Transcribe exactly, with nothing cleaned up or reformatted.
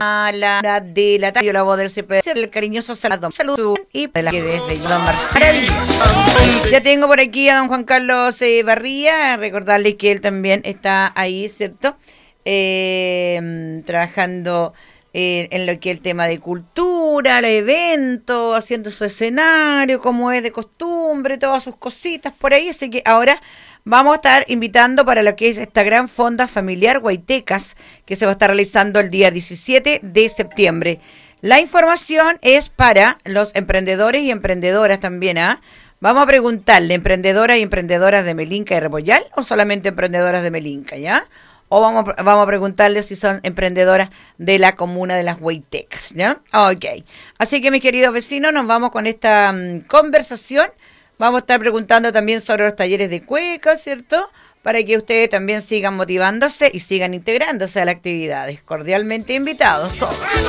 la de la tarde, yo la voy a dar siempre el cariñoso saludo. Saludos y de la que desde Don Maravilla. Ya tengo por aquí a don Juan Carlos eh, Barría, recordarle que él también está ahí, ¿cierto? Eh, trabajando eh, en lo que es el tema de cultura, el evento, haciendo su escenario, como es de costumbre, todas sus cositas por ahí, así que ahora vamos a estar invitando para lo que es esta gran fonda familiar Guaytecas, que se va a estar realizando el día diecisiete de septiembre. La información es para los emprendedores y emprendedoras también, ¿ah? Vamos a preguntarle, ¿emprendedoras y emprendedoras de Melinca y Repollal o solamente emprendedoras de Melinca, ya? O vamos, vamos a preguntarle si son emprendedoras de la comuna de las Guaytecas, ¿ya? Ok. Así que, mis queridos vecinos, nos vamos con esta um, conversación. Vamos a estar preguntando también sobre los talleres de cueca, ¿cierto? Para que ustedes también sigan motivándose y sigan integrándose a las actividades. Cordialmente invitados todos.